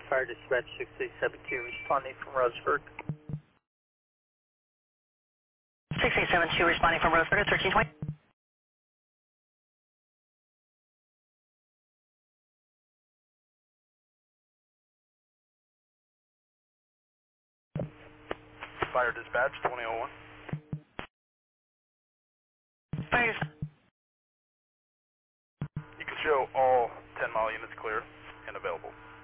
Fire Dispatch 6872 responding from Roseburg. 6872 responding from Roseburg at 1320. Fire Dispatch 2001. Fire. You can show all 10-mile units clear and available.